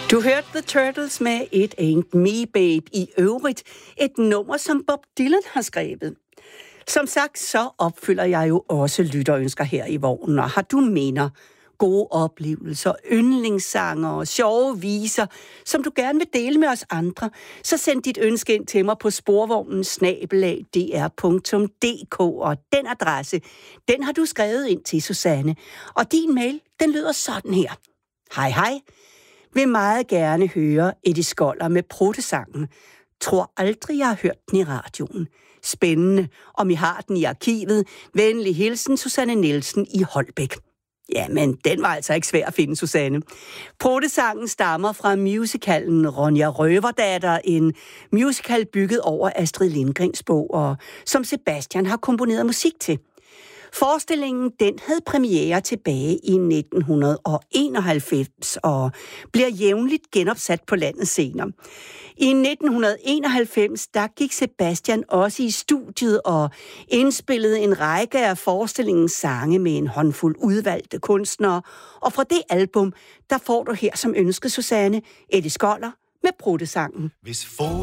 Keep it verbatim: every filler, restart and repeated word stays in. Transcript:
Du hørte The Turtles med It Ain't Me Babe, i øvrigt et nummer, som Bob Dylan har skrevet. Som sagt, så opfylder jeg jo også lytterønsker her i vognen, og har du minder, gode oplevelser, yndlingssanger og sjove viser, som du gerne vil dele med os andre, så send dit ønske ind til mig på sporvognen snabel-a d r punktum d k, og den adresse, den har du skrevet ind til, Susanne. Og din mail, den lyder sådan her. Hej hej. Vil meget gerne høre Eddie Skoller med Pruttesangen. Tror aldrig, jeg har hørt den i radioen. Spændende, om I har den i arkivet. Venlig hilsen, Susanne Nielsen i Holbæk. Jamen, den var altså ikke svær at finde, Susanne. Pruttesangen stammer fra musicalen Ronja Røverdatter, en musical bygget over Astrid Lindgrens bog, og som Sebastian har komponeret musik til. Forestillingen, den havde premiere tilbage i nitten enoghalvfems og bliver jævnligt genopsat på landets scener. I nitten enoghalvfems, der gik Sebastian også i studiet og indspillede en række af forestillingens sange med en håndfuld udvalgte kunstnere. Og fra det album, der får du her som ønsket, Susanne, Eddie Skoller med Pruttesangen. Hvis